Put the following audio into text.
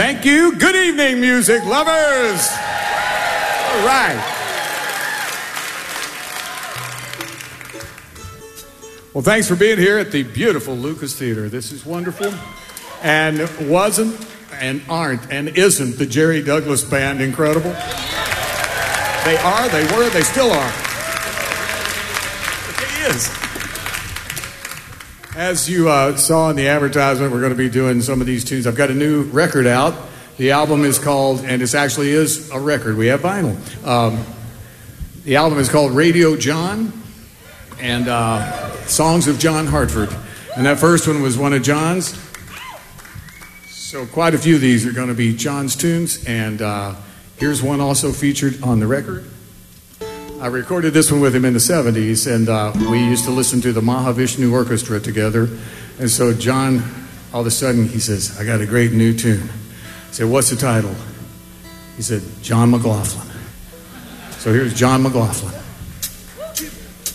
Thank you. Good evening, music lovers. All right. Well, thanks for being here at the beautiful Lucas Theater. This is wonderful. And wasn't and aren't and isn't the Jerry Douglas Band incredible? They are, they were, they still are. It is. As you saw in the advertisement, we're going to be doing some of these tunes. I've got a new record out. The album is called, and it actually is a record. We have vinyl. The album is called Radio John and Songs of John Hartford. And that first one was one of John's. So quite a few of these are going to be John's tunes. And here's one also featured on the record. I recorded this one with him in the 70s, and we used to listen to the Mahavishnu Orchestra together. And so John, all of a sudden, he says, I got a great new tune. I said, what's the title? He said, John McLaughlin. So here's John McLaughlin.